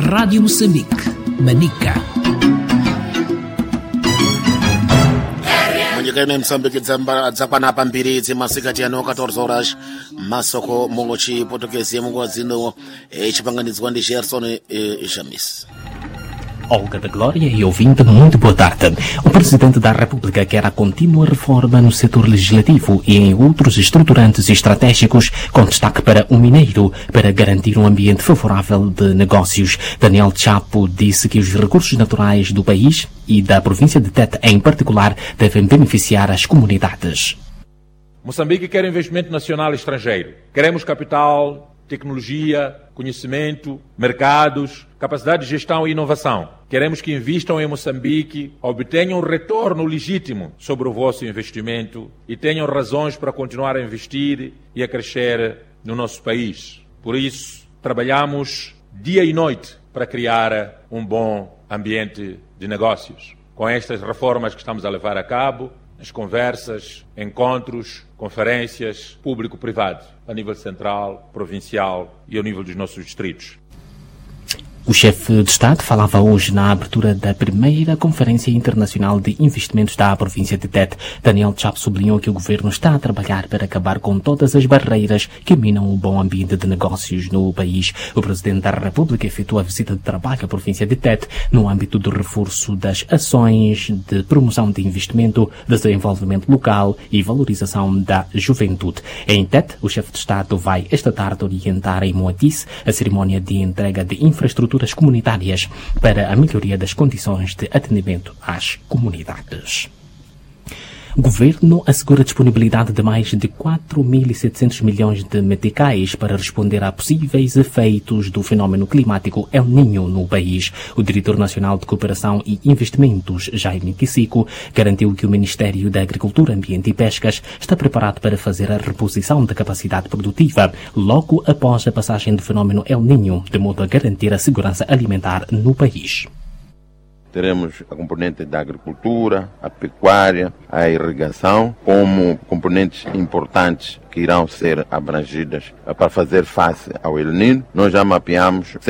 Rádio Moçambique, Manica. Munyika ine Moçambique dzakwana mbiri dzemasikati ano 14 horas masoko mongochi portuguese mungo dzino chipanganidzwa ndi Gerson Jamis. Olga da Glória e ouvinte, muito boa tarde. O Presidente da República quer a contínua reforma no setor legislativo e em outros estruturantes e estratégicos, com destaque para o mineiro, para garantir um ambiente favorável de negócios. Daniel Chapo disse que os recursos naturais do país e da província de Tete, em particular, devem beneficiar as comunidades. Moçambique quer investimento nacional e estrangeiro. Queremos capital, tecnologia, conhecimento, mercados, capacidade de gestão e inovação. Queremos que invistam em Moçambique, obtenham retorno legítimo sobre o vosso investimento e tenham razões para continuar a investir e a crescer no nosso país. Por isso, trabalhamos dia e noite para criar um bom ambiente de negócios. Com estas reformas que estamos a levar a cabo, as conversas, encontros, conferências público-privado, a nível central, provincial e ao nível dos nossos distritos. O chefe de Estado falava hoje na abertura da primeira Conferência Internacional de Investimentos da província de Tete. Daniel Chapo sublinhou que o governo está a trabalhar para acabar com todas as barreiras que minam o bom ambiente de negócios no país. O Presidente da República efetuou a visita de trabalho à província de Tete no âmbito do reforço das ações de promoção de investimento, desenvolvimento local e valorização da juventude. Em Tete, o chefe de Estado vai esta tarde orientar em Moatize a cerimónia de entrega de infraestruturas comunitárias para a melhoria das condições de atendimento às comunidades. O Governo assegura a disponibilidade de mais de 4.700 milhões de meticais para responder a possíveis efeitos do fenómeno climático El Niño no país. O Diretor Nacional de Cooperação e Investimentos, Jaime Kisico, garantiu que o Ministério da Agricultura, Ambiente e Pescas está preparado para fazer a reposição da capacidade produtiva logo após a passagem do fenómeno El Niño, de modo a garantir a segurança alimentar no país. Teremos a componente da agricultura, a pecuária, a irrigação, como componentes importantes que irão ser abrangidas para fazer face ao El Niño. Nós já mapeamos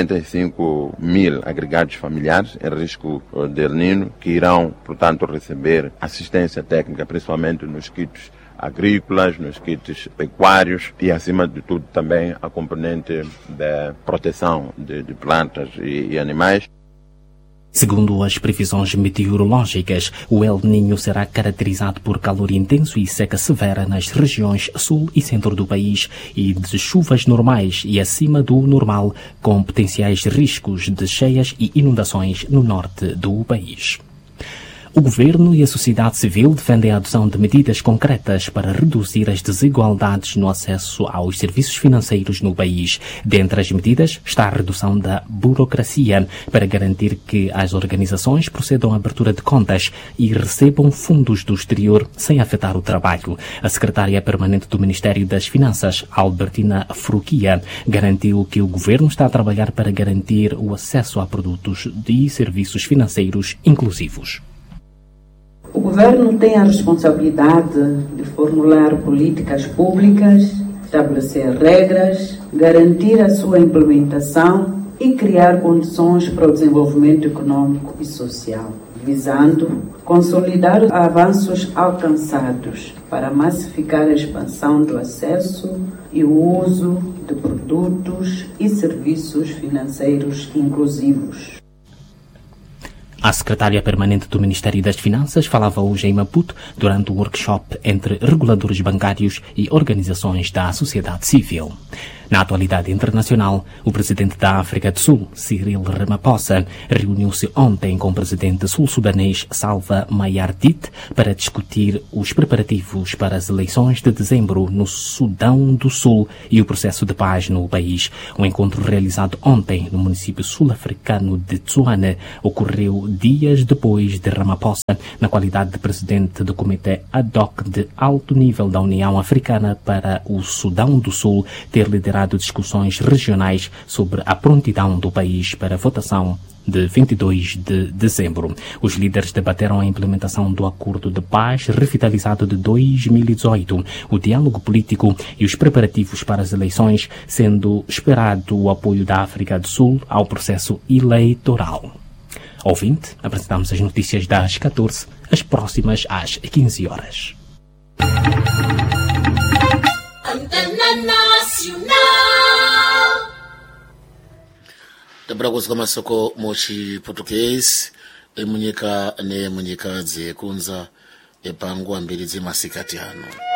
185 mil agregados familiares em risco de El Niño, que irão, portanto, receber assistência técnica, principalmente nos kits agrícolas, nos kits pecuários e, acima de tudo, também a componente da proteção de plantas e animais. Segundo as previsões meteorológicas, o El Niño será caracterizado por calor intenso e seca severa nas regiões sul e centro do país e de chuvas normais e acima do normal, com potenciais riscos de cheias e inundações no norte do país. O Governo e a sociedade civil defendem a adoção de medidas concretas para reduzir as desigualdades no acesso aos serviços financeiros no país. Dentre as medidas está a redução da burocracia para garantir que as organizações procedam à abertura de contas e recebam fundos do exterior sem afetar o trabalho. A secretária permanente do Ministério das Finanças, Albertina Fruquia, garantiu que o Governo está a trabalhar para garantir o acesso a produtos e serviços financeiros inclusivos. O Governo tem a responsabilidade de formular políticas públicas, estabelecer regras, garantir a sua implementação e criar condições para o desenvolvimento econômico e social, visando consolidar avanços alcançados para massificar a expansão do acesso e o uso de produtos e serviços financeiros inclusivos. A secretária permanente do Ministério das Finanças falava hoje em Maputo durante um workshop entre reguladores bancários e organizações da sociedade civil. Na atualidade internacional, o presidente da África do Sul, Cyril Ramaphosa, reuniu-se ontem com o presidente sul-sudanês Salva Mayardit para discutir os preparativos para as eleições de dezembro no Sudão do Sul e o processo de paz no país. O encontro realizado ontem no município sul-africano de Tsuane ocorreu dias depois de Ramaphosa, na qualidade de presidente do Comitê Ad hoc de Alto Nível da União Africana para o Sudão do Sul, ter liderado liderado discussões regionais sobre a prontidão do país para a votação de 22 de dezembro. Os líderes debateram a implementação do Acordo de Paz revitalizado de 2018, o diálogo político e os preparativos para as eleições, sendo esperado o apoio da África do Sul ao processo eleitoral. Ouvinte, apresentamos as notícias das 14, as próximas às 15 horas. Antena Nacional. Tabrakuzi kamasoko mochi Portuguese emunyika ne munyika dzekunza epanguwa mbiri dzemasikati ano.